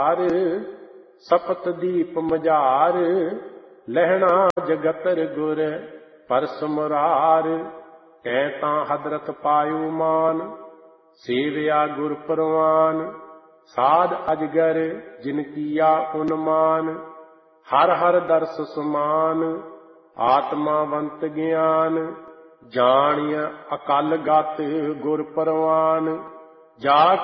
ਸਪਤ ਦੀਪ ਮਝਾਰ, ਲਹਿਣਾ ਜਗਤਰ ਗੁਰ ਪਰਸ ਮੁਰਾਰ। ਕਹਿ ਤਾਂ ਹਦਰਤ ਪਾਇਓ ਮਾਨ, ਸੇਵਿਆ ਗੁਰ ਪਰਵਾਨ। ਸਾਧ ਅਜਗਰ ਜਿਨ ਕੀਆ ਉਨਮਾਨ, ਹਰ ਹਰ ਦਰਸ ਸੁਮਾਨ। ਆਤਮਾਵੰਤ ਗਿਆਨ, ਜਾਣਿਆ ਅਕਲ ਗਤ ਗੁਰ ਪਰਵਾਨ। ਜਾ